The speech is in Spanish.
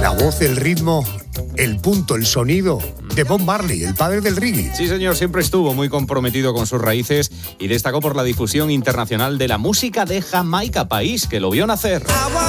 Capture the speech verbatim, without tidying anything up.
La voz, el ritmo, el punto, el sonido de Bob Marley, el padre del reggae. Sí, señor, siempre estuvo muy comprometido con sus raíces y destacó por la difusión internacional de la música de Jamaica, país que lo vio nacer.